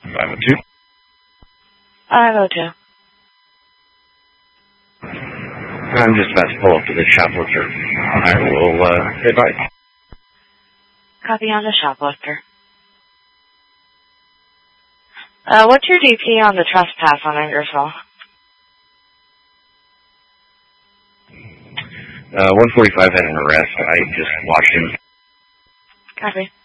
502. 502. I'm just about to pull up to the shoplifter. I will say bye. Copy on the shoplifter. What's your DP on the trespass on Ingersoll? 145 had an arrest. I just watched him. Copy.